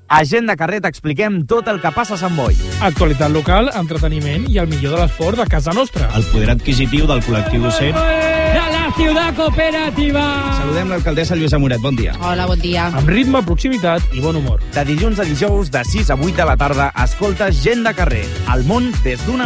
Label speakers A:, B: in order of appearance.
A: A Gent de Carrer t'expliquem tot el que passa a Sant Boi.
B: Actualitat local, entreteniment i el millor de l'esport de casa nostra.
C: El poder adquisitiu del col·lectiu docent.
B: De la ciutat cooperativa!
C: Saludem l'alcaldessa Lluïsa Moret, bon dia.
D: Hola, bon dia.
B: Amb ritme, proximitat i bon humor.
A: De dilluns a dijous, de 6 a 8 de la tarda, escolta Gent de Carrer. El món des d'una